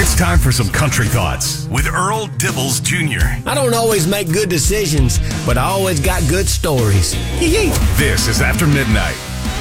It's time for some country thoughts with Earl Dibbles Jr. I don't always make good decisions, but I always got good stories. This is After Midnight.